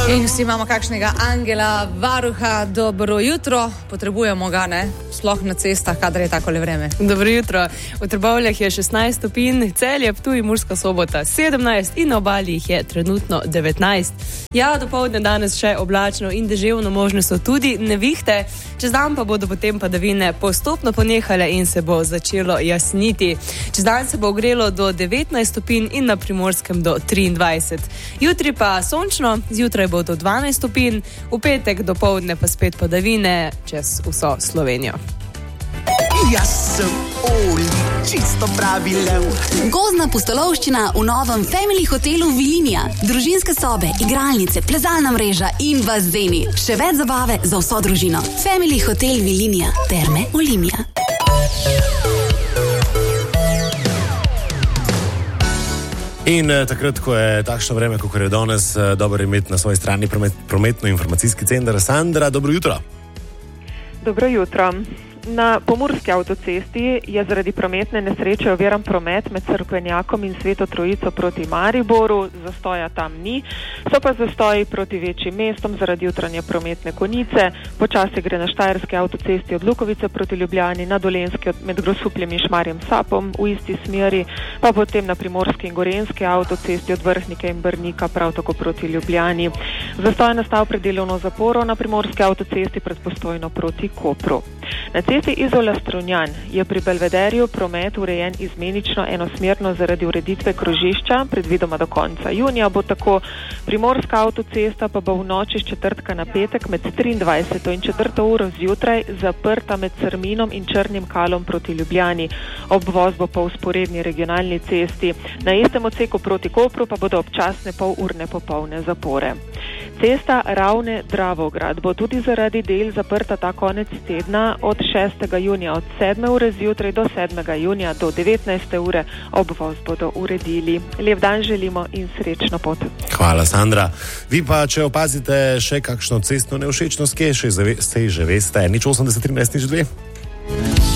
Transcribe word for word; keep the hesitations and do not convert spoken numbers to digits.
In vsi imamo kakšnega angela, varuha, dobro jutro, potrebujemo ga, ne? Sploh na cestah, kadar je takole vreme. Dobro jutro. V Trbovljah je šestnajst stopinj, Celje, Ptuj, Murska Sobota sedemnajst in na obali jih je trenutno devetnajst. Ja, dopoldne danes še oblačno in deževno, možne so tudi nevihte, čez dan pa bodo potem padavine postopno ponehale in se bo začelo jasniti. Čez dan se bo ogrelo do devetnajst stopinj in na Primorskem do triindvajset. Jutri pa sončno, zjutraj bo do dvanajst stopinj, v petek dopoldne pa spet padavine čez vso Slovenijo. Jaz sem Oli, čisto pravi lev. Gozdna pustolovščina v novem Family hotelu Vilinija. Družinske sobe, igralnice, plezalna mreža in bazeni. Še več zabave za vso družino. Family hotel Vilinija. Terme Olimia. In eh, takrat, ko je takšno vreme, kot je danes, eh, dobro imeti na svoji strani promet, prometno-informacijski center. Sandra, dobro jutro. Dobro jutro. Na Pomurski avtocesti je zaradi prometne nesreče oviran promet med Cerkvenjakom in Sveto Trojico proti Mariboru. Zastoja tam ni, so pa zastoji proti večjim mestom zaradi jutranje prometne konice. Počasi gre na Štajerski avtocesti od Lukovice proti Ljubljani, na Dolenjski med Grosupljem in Šmarjem Sapom v isti smeri, pa potem na Primorski in Gorenjski avtocesti od Vrhnike in Brnika prav tako proti Ljubljani. Zastoj je nastal pred delovno zaporo na Primorski avtocesti pred Postojno proti Kopru. Na cesti Izola-Strunjan je pri Belvederju promet urejen izmenično enosmerno zaradi ureditve krožišča, predvidoma do konca junija bo tako. Primorska avtocesta pa bo v noči z četrtka na petek med triindvajseto in četrto uro zjutraj zaprta med Crminom in Črnim Kalom proti Ljubljani. Obvoz bo po vzporedni regionalni cesti. Na istem odseku proti Kopru pa bodo občasne polurne popolne zapore. Cesta Ravne-Dravograd bo tudi zaradi del zaprta ta konec tedna od šestega junija od sedme ure zjutraj do sedmega junija do devetnajste ure. Obvoz bodo uredili. Lep dan želimo in srečno pot. Hvala, Sandra. Vi pa, če opazite še kakšno cestno nevšečnost, kje še zave, sej že veste, nič osemdeset trinajst nič dve.